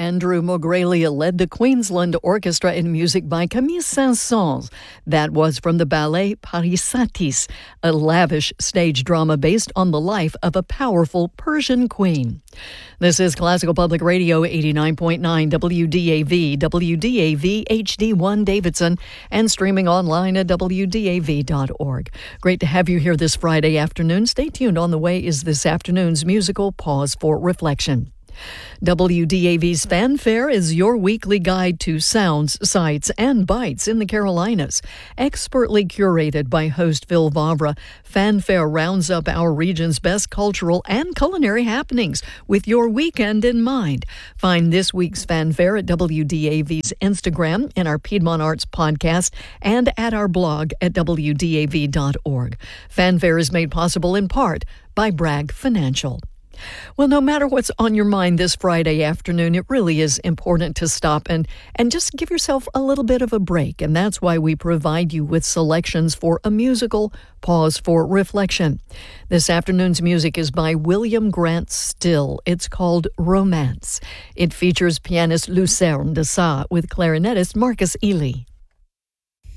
Andrew Mogrelia led the Queensland Orchestra in music by Camille Saint-Saëns. That was from the ballet Parysatis, a lavish stage drama based on the life of a powerful Persian queen. This is Classical Public Radio 89.9 WDAV, WDAV HD1 Davidson, and streaming online at WDAV.org. Great to have you here this Friday afternoon. Stay tuned. On the way is this afternoon's musical Pause for Reflection. WDAV's Fanfare is your weekly guide to sounds, sights, and bites in the Carolinas. Expertly curated by host Phil Vavra, Fanfare rounds up our region's best cultural and culinary happenings with your weekend in mind. Find this week's Fanfare at WDAV's Instagram, in our Piedmont Arts podcast, and at our blog at WDAV.org. Fanfare is made possible in part by Bragg Financial. Well, no matter what's on your mind this Friday afternoon, it really is important to stop and just give yourself a little bit of a break. And that's why we provide you with selections for a musical Pause for Reflection. This afternoon's music is by William Grant Still. It's called Romance. It features pianist Lucerne de Sa with clarinetist Marcus Ely.